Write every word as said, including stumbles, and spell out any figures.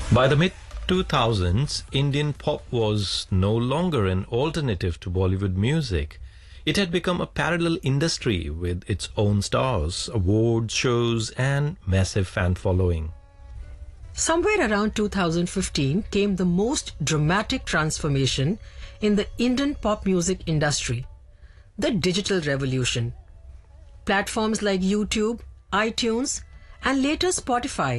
By the mid two thousands, Indian pop was no longer an alternative to Bollywood music. It had become a parallel industry with its own stars, award shows, and massive fan following. Somewhere around two thousand fifteen came the most dramatic transformation in the Indian pop music industry, the digital revolution. Platforms like YouTube, iTunes, and later Spotify